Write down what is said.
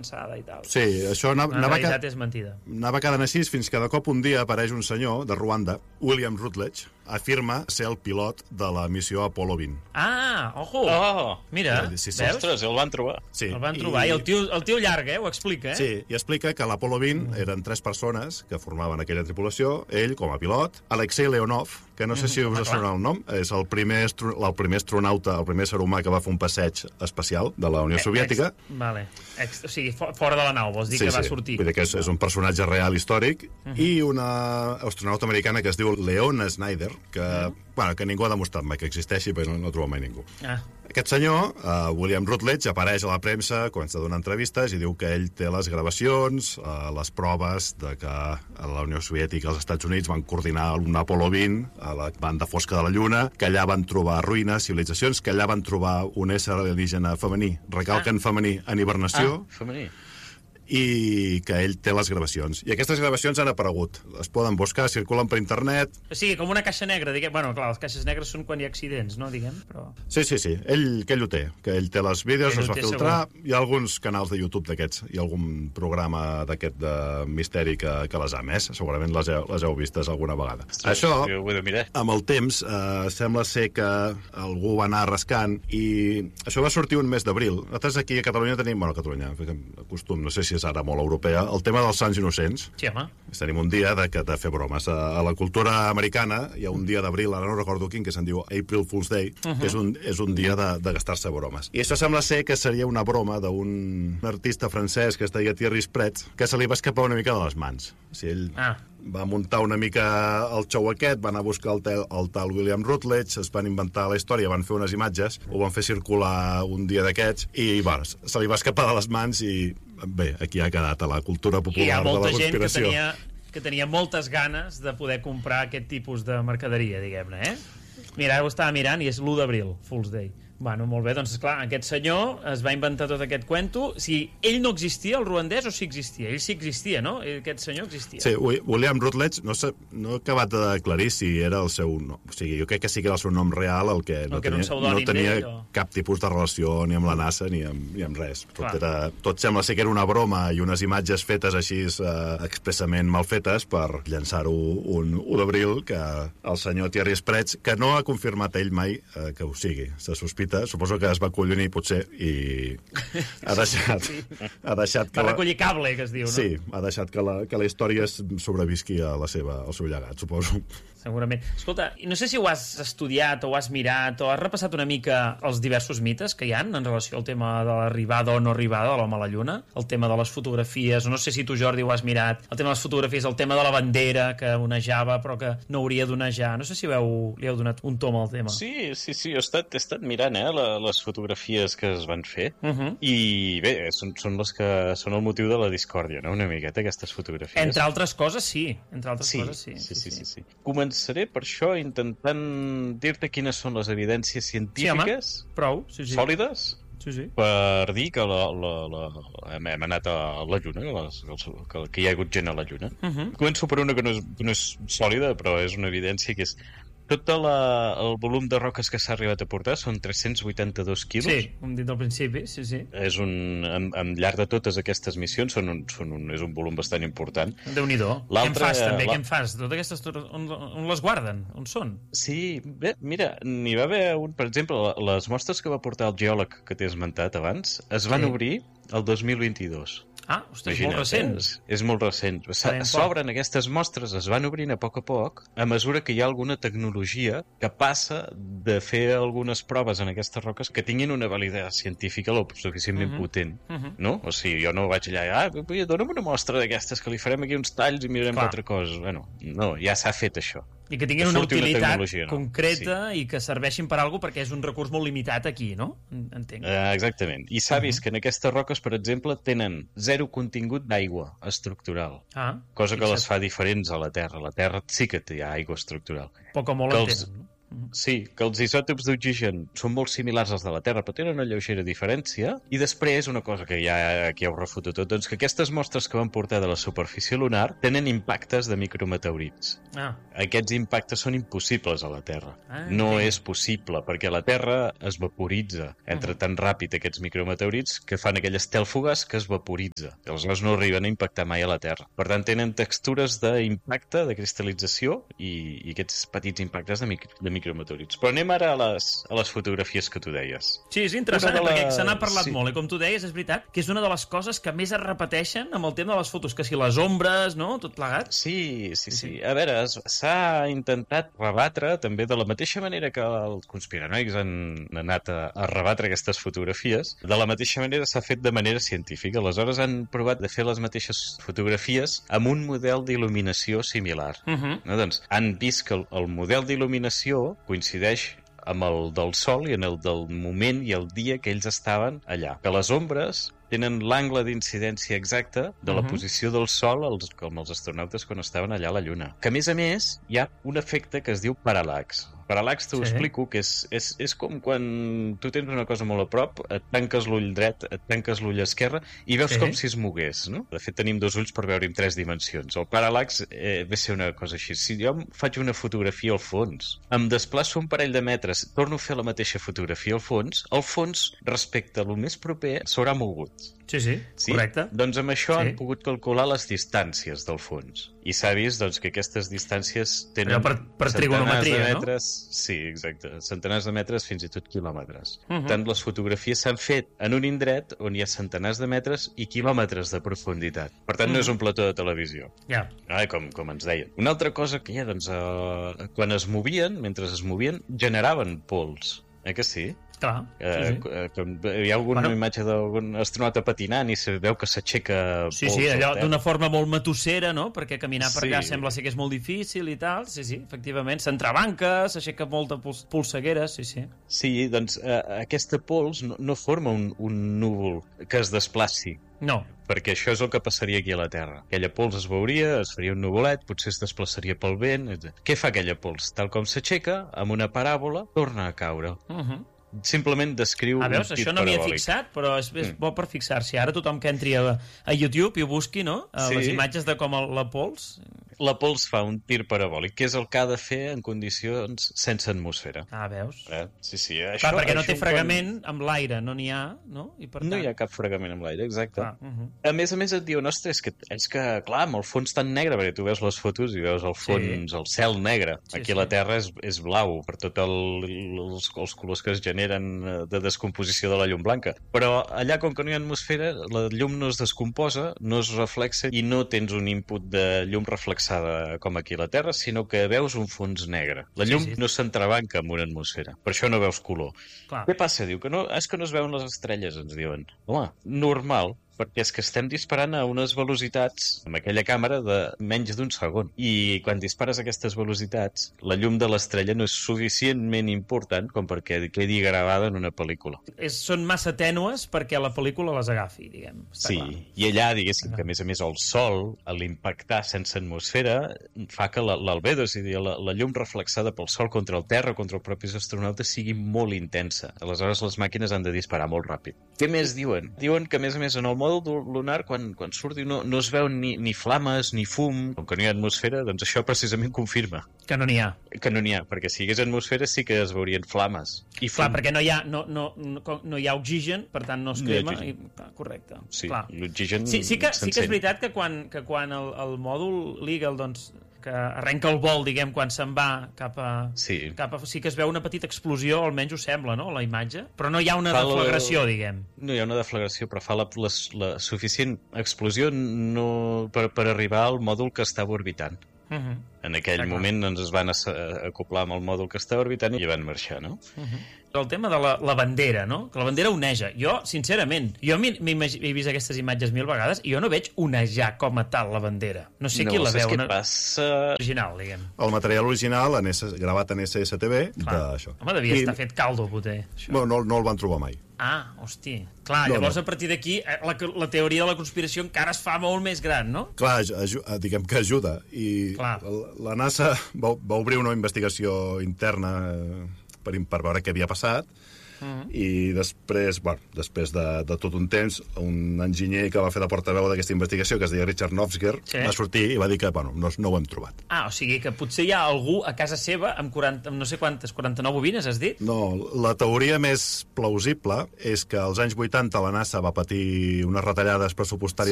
avançada i tal. Sí, això En realitat és mentida. Anava quedant així fins que de cop un dia apareix un senyor de Ruanda, William Rutledge, afirma ser el pilot de la missió Apollo 20. Ah, ojo! Oh! Mira, Sí. veus? Ostres, el van trobar. Sí, El van trobar, i el tio llarg, ho explica, Sí, i explica que l'Apollo 20 eren 3 persones que formaven aquella tripulació, ell com a pilot, Alexei Leonov, que no sé si us sona el nom, és el primer astronauta, el primer ser humà que va fer un passeig espacial de la Unió Soviètica. Vale. O sigui, fora de la nau, vols dir que va sortir. Vull dir que és un personatge real històric, i una astronauta americana que es diu Leona Snyder, que ningú ha demostrat mai que existeixi, però no trobo mai ningú. Aquest senyor, William Rutledge, apareix a la premsa, comença a donar entrevistes i diu que ell té les gravacions, les proves de que la Unió Soviètica i els Estats Units van coordinar un Apollo 20 a la banda fosca de la Lluna, que allà van trobar ruïnes, civilitzacions, que allà van trobar un ésser alienígena femení, recalquen femení, en hibernació, Femení. i que ell té les gravacions. I aquestes gravacions han aparegut. Es poden buscar, circulen per internet. O sigui, com una caixa negra, diguem. Bueno, clar, les caixes negres són quan hi ha accidents, no, diguem, però... Sí. Que ell ho té. Que ell té les vídeos, els va filtrar. Segur. Hi ha alguns canals de YouTube d'aquests. Hi ha algun programa d'aquest de misteri que les ha emès. Segurament les heu vistes alguna vegada. Això, Jo ho he de mirar. amb el temps, sembla ser que algú va anar rascant i això va sortir un mes d'abril. Nosaltres aquí a Catalunya tenim... Bueno, a Catalunya, costum, no sé si és ara molt europea, el tema dels Sants Innocents. Sí, home. Tenim un dia de fer bromes. A la cultura americana hi ha un dia d'abril, ara no recordo quin, que se'n diu April Fool's Day, que és un dia de gastar-se bromes. I això sembla ser que seria una broma d'un artista francès que es deia Thierry Spretz, que se li va escapar una mica de les mans. O sigui, ell va muntar una mica el xou aquest, van anar a buscar el tal William Rutledge, es van inventar la història, van fer unes imatges, ho van fer circular un dia d'aquests, i se li va escapar de les mans i bé, aquí ha quedat a la cultura popular de la conspiració. Hi ha molta gent que tenia moltes ganes de poder comprar aquest tipus de mercaderia, diguem-ne, Mira, ara ho estava mirant i és l'1 d'abril, Fool's Day. Bueno, molt bé, doncs esclar, aquest senyor es va inventar tot aquest cuento. Si ell no existia, el ruandès, o sí existia? Ell sí existia, no? Aquest senyor existia. Sí, William Rutledge, no he acabat d'aclarir si era el seu nom. O sigui, jo crec que sí que era el seu nom real, el que no tenia cap tipus de relació ni amb la NASA ni amb res. Tot sembla ser que era una broma i unes imatges fetes així expressament mal fetes per llançar-ho un 1 d'abril, que el senyor Thierry Spretz, que no ha confirmat ell mai que ho sigui. Se sospita, suposo que es va acollonir potser i ha deixat que... Va recollir cable, que es diu, no? Sí, ha deixat que la història sobrevisqui al seu llegat, suposo. Segurament. Escolta, no sé si ho has estudiat o ho has mirat o has repassat una mica els diversos mites que hi ha en relació al tema de l'arribada o no arribada de l'home a la Lluna, el tema de les fotografies, o no sé si tu, Jordi, ho has mirat, el tema de les fotografies, el tema de la bandera que onejava però que no hauria d'onejar. No sé si li heu donat un tom al tema. Sí, he estat mirant les fotografies que es van fer i bé, són les que són el motiu de la discòrdia, no? Una miqueta, aquestes fotografies. Entre altres coses, sí. Sí. Començaré per això intentant dir-te quines són les evidències científiques sòlides per dir que hem anat a la Lluna, que hi ha hagut gent a la Lluna. Començo per una que no és sòlida, però és una evidència, que és tot el volum de roques que s'ha arribat a portar són 382 quilos. Sí, com dit al principi, sí. És al llarg de totes aquestes missions és un volum bastant important. Déu-n'hi-do. Què en fas, també? Què en fas? Totes aquestes, on les guarden? On són? Sí, bé, mira, n'hi va haver per exemple, les mostres que va portar el geòleg que t'he esmentat abans, es van obrir el 2022. Ah, ostres, molt recents. És molt recent. S'obren aquestes mostres, es van obrint a poc, a mesura que hi ha alguna tecnologia que passa de fer algunes proves en aquestes roques que tinguin una validitat científica lo suficientment potent, no? O sigui, jo no vaig allà, dona'm una mostra d'aquestes, que li farem aquí uns talls i mirarem altres coses. Bueno, no, ja s'ha fet això. I que tinguin una utilitat concreta i que serveixin per alguna cosa, perquè és un recurs molt limitat aquí, no? Entenc. Exactament. I s'ha vist que en aquestes roques, per exemple, tenen 0 contingut d'aigua estructural. Cosa que les fa diferents a la Terra. La Terra sí que té aigua estructural. Poc o molt en tenen, no? Sí, que els isòtops d'oxigen són molt similars als de la Terra, però tenen una lleugera diferència. I després, una cosa que ja aquí heu refutat tot, doncs que aquestes mostres que van portar de la superfície lunar tenen impactes de micrometeorits. Aquests impactes són impossibles a la Terra. No és possible, perquè la Terra es vaporitza. Entra tan ràpid aquests micrometeorits que fan aquelles tèlfugues que es vaporitza. Aleshores no arriben a impactar mai a la Terra. Per tant, tenen textures d'impacte, de cristal·lització i aquests petits impactes de micrometeorits. Però anem ara a les fotografies que tu deies. Sí, és interessant, perquè se n'ha parlat molt, i com tu deies, és veritat que és una de les coses que més es repeteixen amb el tema de les fotos, que si les ombres, no?, tot plegat. Sí. A veure, s'ha intentat rebatre també de la mateixa manera que els conspiranoics han anat a rebatre aquestes fotografies, de la mateixa manera s'ha fet de manera científica. Aleshores han provat de fer les mateixes fotografies amb un model d'il·luminació similar. No? Doncs han vist que el model d'il·luminació coincideix amb el del Sol i en el del moment i el dia que ells estaven allà. Que les ombres tenen l'angle d'incidència exacte de la posició del Sol com els astronautes quan estaven allà a la Lluna. Que, a més, hi ha un efecte que es diu paral·lax. Paral·lax t'ho explico, que és com quan tu tens una cosa molt a prop, et tanques l'ull dret, et tanques l'ull esquerre i veus com si es mogués, no? De fet, tenim 2 ulls per veure en 3 dimensions. El paral·lax ve a ser una cosa així. Si jo faig una fotografia al fons, em desplaço un parell de metres, torno a fer la mateixa fotografia al fons respecte a lo més proper s'haurà mogut. Sí, correcte. Doncs amb això han pogut calcular les distàncies del fons. I s'ha vist que aquestes distàncies tenen per trigonometria, de metres, no? Sí, exacte. Centenars de metres, fins i tot quilòmetres. Tant les fotografies s'han fet en un indret on hi ha centenars de metres i quilòmetres de profunditat. Per tant, no és un plató de televisió. Com ens deien. Una altra cosa que hi ha, quan mentre es movien, generaven pols. Que sí? Clar, hi ha alguna imatge d'algun astronauta patinant i se veu que s'aixeca pols. Sí, allò d'una forma molt matossera, no? Perquè caminar per allà sembla ser que és molt difícil i tal. Sí, efectivament. S'entrebanca, s'aixeca molta polseguera, sí. Sí, doncs aquesta pols no forma un núvol que es desplaci. No. Perquè això és el que passaria aquí a la Terra. Aquella pols es veuria, es faria un nuvolet, potser es desplaçaria pel vent. Què fa aquella pols? Tal com s'aixeca, amb una paràbola, torna a caure. Simplement descriu un veus, tit això no m'hi he parabòlic. fixat, però és bo per fixar-s'hi. Ara tothom que entri a YouTube i ho busqui, no? Les imatges de com la pols... La pols fa un tir parabòlic, que és el que ha de fer en condicions sense atmosfera. Veus? Sí. Clar, perquè no té fregament amb l'aire, no n'hi ha, no? I per tant... No hi ha cap fregament amb l'aire, exacte. A més et diuen, ostres, és que, clar, amb el fons tan negre, perquè tu veus les fotos i veus el fons, el cel negre. Aquí a la Terra és blau, per tots els colors que es generen de descomposició de la llum blanca. Però allà, com que no hi ha atmosfera, la llum no es descomposa, no es reflexa i no tens un input de llum reflexada com aquí a la Terra, sinó que veus un fons negre. La llum no s'entrebanca amb una atmosfera. Per això no veus color. Clar. Què passa? Diu que és que no es veuen les estrelles, ens diuen. Home, normal, perquè és que estem disparant a unes velocitats amb aquella càmera de menys d'un segon. I quan dispares a aquestes velocitats, la llum de l'estrella no és suficientment important com perquè quedi gravada en una pel·lícula. Són massa tènues perquè la pel·lícula les agafi, diguem. Sí, i allà, diguéssim, que a més el Sol, a l'impactar sense atmosfera, fa que l'albedo, és a dir, la llum reflexada pel Sol contra el Terra, contra els propis astronautes, sigui molt intensa. Aleshores, les màquines han de disparar molt ràpid. Què més diuen? Diuen que, a més, en el mòdul lunar, quan surt, no es veu ni flames ni fum. Com que no hi ha atmosfera, doncs això precisament confirma. Que no n'hi ha. Que no n'hi ha, perquè si hi hagués atmosfera sí que es veurien flames. I clar, perquè no hi ha oxigen, per tant no es crema. Correcte. Sí, l'oxigen sí que és veritat que quan el mòdul l'Eagle, doncs, que arrenca el vol, diguem, quan se'n va cap a... Sí que es veu una petita explosió, almenys ho sembla, no?, la imatge, però no hi ha una deflagració, diguem. No hi ha una deflagració, però fa la suficient explosió per arribar al mòdul que estava orbitant. En aquell moment es van acoplar amb el mòdul que estava orbitant i van marxar, no? El tema de la bandera, no? Que la bandera oneja. Jo, sincerament, he vist aquestes imatges 1000 vegades i jo no veig onejar com a tal la bandera. No sé qui la veu. Què passa? Original, diguem. El material original, gravat en SSTV, d'això. Home, devia estar fet caldo, poter. No el van trobar mai. Hosti. Clar, llavors a partir d'aquí la teoria de la conspiració encara es fa molt més gran, no? Clar, diguem que ajuda. I la NASA va obrir una investigació interna per veure què havia passat, i després de tot un temps, un enginyer que va fer de portaveu d'aquesta investigació, que es deia Richard Novsger, va sortir i va dir que no ho hem trobat. O sigui que potser hi ha algú a casa seva amb 49 bobines, has dit? No, la teoria més plausible és que als anys 80 la NASA va patir unes retallades pressupostàries